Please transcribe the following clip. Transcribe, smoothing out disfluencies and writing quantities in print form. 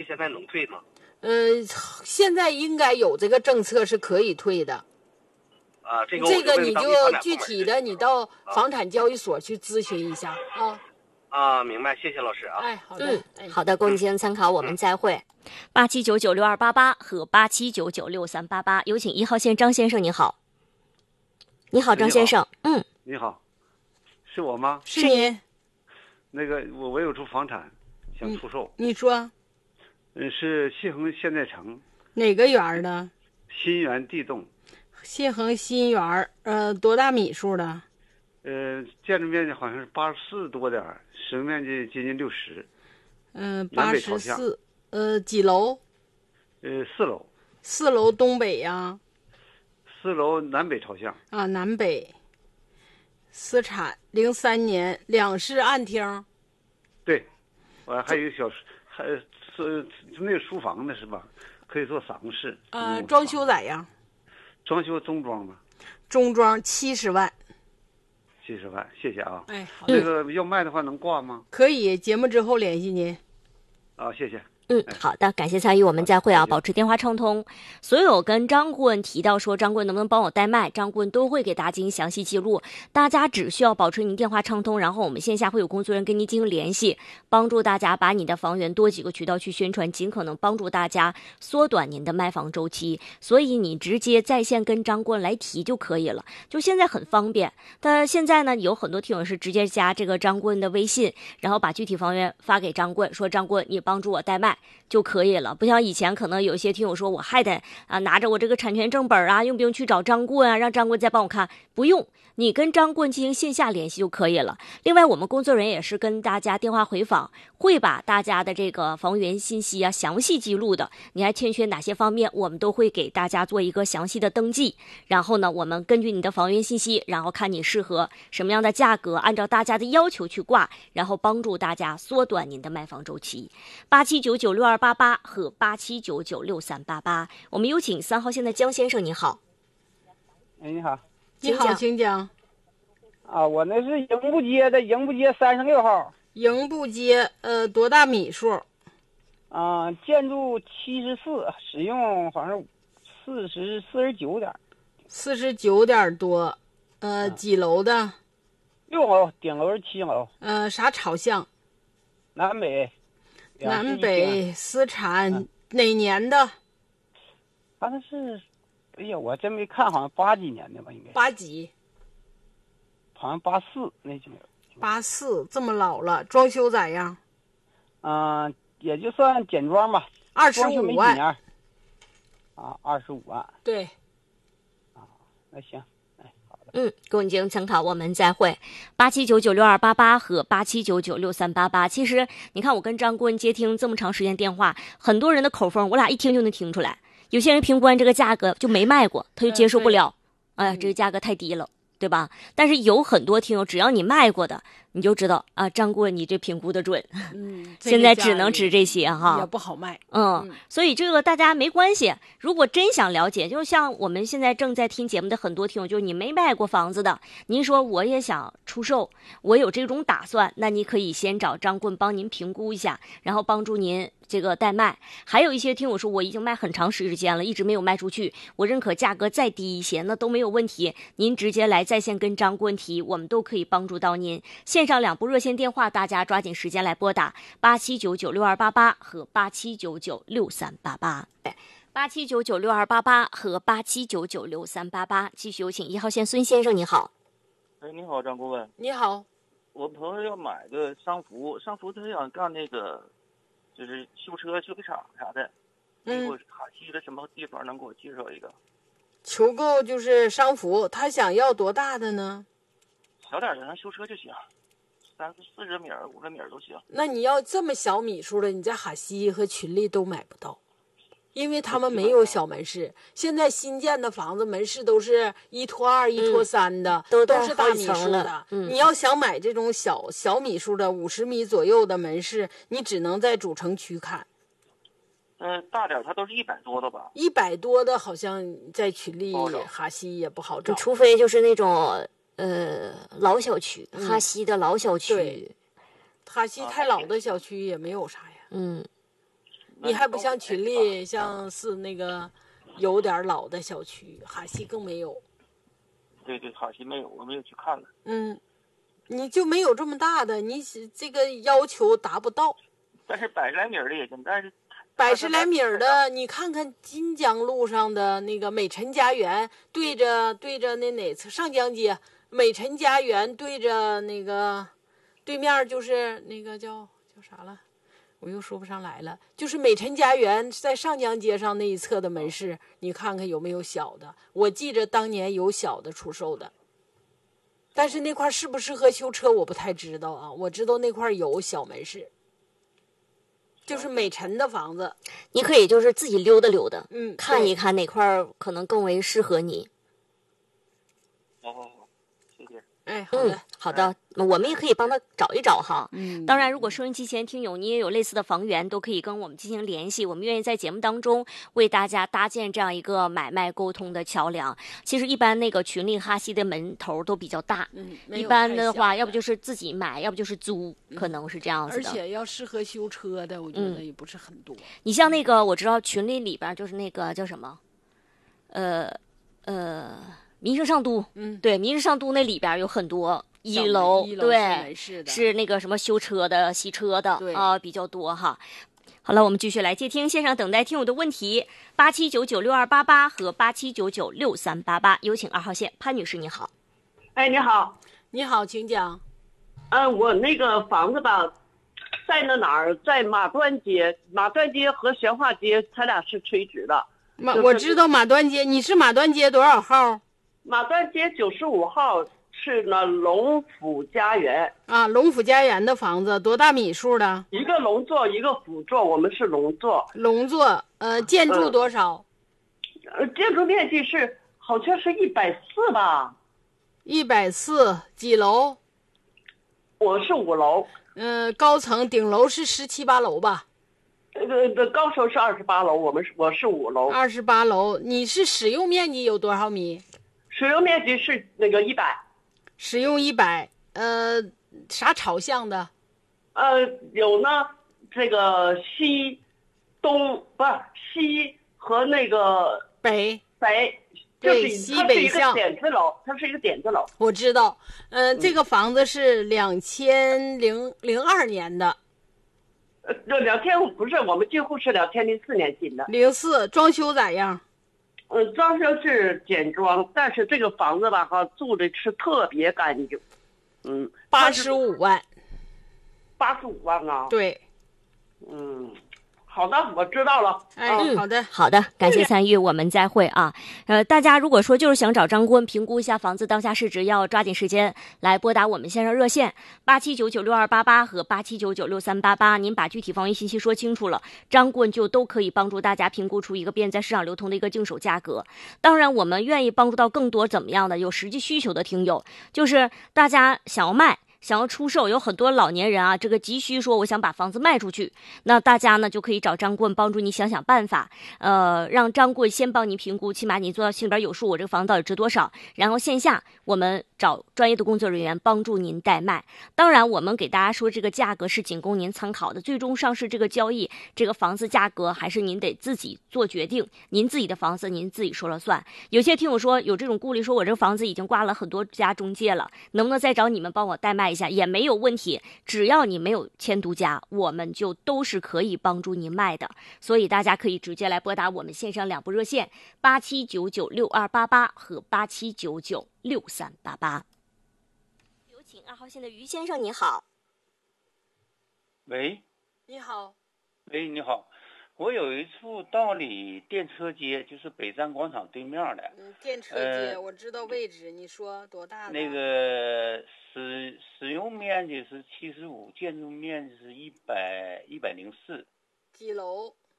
现在能退吗？ 现在应该有这个政策是可以退的。 这个你就具体的你到房产交易所去咨询一下明白，谢谢老师啊。 好的， 好的，供您进行参考，我们再会。87996288和87996388，有请1号线张先生，你好。你好，张先生。 你好，是我吗？ 是您。 那个我有处房产想出售。 你说。 是西恒现代城。 哪个园的？ 新园地洞。 西恒新园，多大米数的？ 建筑面积好像是84多点，使用面积接近60。 84。几楼 ？4楼。 4楼东北呀 ？4楼南北朝向。 南北。私产，03年，2室暗厅。 对，我还有一个还是没有书房的是吧？可以做3室。 装修咋样？ 装修中装吧。 中装70万。 70万，谢谢啊。 好的。那个要卖的话能挂吗？ 可以，节目之后联系您。 谢谢。 好的，感谢参与，我们再会啊，保持电话畅通。所有跟张顾问提到说张顾问能不能帮我代卖，张顾问都会给大家进行详细记录。大家只需要保持您电话畅通，然后我们线下会有工作人员跟您进行联系，帮助大家把你的房源多几个渠道去宣传，尽可能帮助大家缩短您的卖房周期。所以你直接在线跟张顾问来提就可以了，就现在很方便。但现在呢，有很多听友是直接加这个张顾问的微信，然后把具体房源发给张顾问，说张顾问你帮助我代卖就可以了。不像以前可能有些听友说我还得拿着我这个产权证本用不用去找张顾问让张顾问再帮我看？不用，你跟张顾问进行线下联系就可以了。另外我们工作人员也是跟大家电话回访，会把大家的这个房源信息详细记录的，你还欠缺哪些方面，我们都会给大家做一个详细的登记。然后呢，我们根据你的房源信息，然后看你适合什么样的价格，按照大家的要求去挂，然后帮助大家缩短您的卖房周期。87996288和87996388，我们有请3号线的江先生，你好。 你好。 你好，请讲。 我那是营部街的，营部街36号。 营部街，多大米数？ 建筑74，使用好像49点。 49点多，几楼的 ？6楼，顶楼是7楼。 啥朝向？ 南北。 南北私产，哪年的？ 好像是，哎呀，我真没看，好像80几年的吧，应该。 80几？ 好像84那几年。 84，这么老了，装修咋样？ 也就算简装吧。 25万。 25万。 对。 那行。 供您参考，我们再会。87996288和87996388。其实你看，我跟张顾问接听这么长时间电话，很多人的口风我俩一听就能听出来。有些人评估完这个价格就没卖过，他就接受不了。这个价格太低了，对吧？但是有很多听友，只要你卖过的，你就知道张顾问你这评估的准。现在只能指这些也不好卖。 所以这个大家没关系。如果真想了解，就像我们现在正在听节目的很多听友，就是你没卖过房子的，您说我也想出售，我有这种打算，那你可以先找张顾问帮您评估一下，然后帮助您这个代卖。还有一些听友说我已经卖很长时间了，一直没有卖出去，我认可价格再低一些那都没有问题，您直接来在线跟张顾问提，我们都可以帮助到您。线上2部热线电话，大家抓紧时间来拨打87996288和87996388。87996288和87996388。继续有请1号线孙先生，你好。 你好，张顾问。 你好。 我朋友要买个商服他想干那个就是修车修理厂啥的。我哈西的什么地方能给我介绍一个？ 求购就是商服，他想要多大的呢？ 小点的，咱修车就行，40米、50米都行。 那你要这么小米数的，你在哈西和群力都买不到，因为他们没有小门市。现在新建的房子门市都是1拖2、1拖3的，都是大米数的。你要想买这种小米数的50米左右的门市，你只能在主城区看。 大点它都是100多的吧 ？100多的好像在群力、哈西也不好找， 除非就是那种老小区，哈西的老小区。 对，哈西太老的小区也没有啥呀。 你还不像群里，像是那个有点老的小区，哈西更没有。 对，哈西没有，我没有去看了。 你就没有这么大的，你这个要求达不到。 但是100来米的也行，但是 100来米的，你看看金江路上的那个美辰家园，对着那哪侧上江街，美辰家园对着那个对面就是那个叫啥了，我又说不上来了，就是美辰家园在上江街上那一侧的门市，你看看有没有小的？我记着当年有小的出售的。但是那块适不适合修车我不太知道啊，我知道那块有小门市，就是美辰的房子， 你可以就是自己溜达溜达，看一对看哪块可能更为适合你。 好，谢谢。 哎，好的， 好的，我们也可以帮他找一找哈。当然，如果嗯收音机前听友你也有类似的房源，都可以跟我们进行联系，我们愿意在节目当中为大家搭建这样一个买卖沟通的桥梁。其实一般那个群里哈西的门头都比较大，一没有太般的话， 小要不就是自己买，要不就是租，可能是这样子的。 而且要适合修车的，我觉得也不是很多。 你像那个，我知道群里边就是那个叫什么，民生上都，对，民生上都那里边有很多一小门楼， 一楼是对门市，的是那个什么修车的、洗车的对啊，比较多哈。好了，我们继续来接听线上等待听友的问题，87996288和87996388，有请2号线潘女士，你好。 哎，你好， 你好，请讲。 我那个房子吧，在那哪儿，在马端街和玄化街，它俩是垂直的。 我知道马端街，你是马端街多少号？ 马端街95号是那龙府家园啊，龙府家园的房子多大米数的？ 一个龙座，一个辅座，我们是龙座。 龙座，建筑多少？ 建筑面积是好像是140吧。 140，几楼？ 我是5楼。 高层顶楼是17、18楼吧？ 高层是28楼，我是5楼。 28楼，你是使用面积有多少米？ 使用面积是那个100。 使用100，啥朝向的？ 有呢，这个西和那个北， 就是对，西北向。 它是一个点字楼。 我知道，这个房子是2002年的。 不是，我们进户是2004年进的。 04，装修咋样？ 装修是简装，但是这个房子吧住的是特别干净。 85万。 85万啊？ 对。 好的，我知道了。 好的， 感谢参与，我们再会啊。大家如果说就是想找张顾问评估一下房子当下市值，要抓紧时间来拨打我们线上热线87996288和87996388，您把具体房源信息说清楚了，张顾问就都可以帮助大家评估出一个便在市场流通的一个净手价格。当然，我们愿意帮助到更多怎么样的有实际需求的听友，就是大家想要卖。想要出售，有很多老年人啊，这个急需说我想把房子卖出去，那大家呢就可以找张顾问帮助你想想办法，让张顾问先帮你评估，起码你做到心里边有数，我这个房子到底值多少，然后线下我们找专业的工作人员帮助您代卖。当然，我们给大家说这个价格是仅供您参考的，最终上市这个交易，这个房子价格还是您得自己做决定，您自己的房子您自己说了算。有些听友说有这种顾虑，说我这个房子已经挂了很多家中介了，能不能再找你们帮我代卖一下？也没有问题，只要你没有签独家，我们就都是可以帮助您卖的。所以大家可以直接来拨打我们线上2部热线87996288和87996388。有请2号线的于先生，你好。 喂， 你好。 喂，你好。我有一处道里电车街，就是北站广场对面的。 电车街，我知道位置。你说多大的？ 那个使用面积是75，建筑面积是104。 几楼